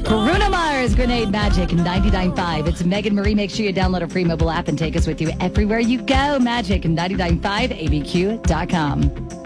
Bruno Mars, Grenade Magic 99.5. It's Megan Marie. Make sure you download a free mobile app and take us with you everywhere you go. Magic 99.5, abq.com.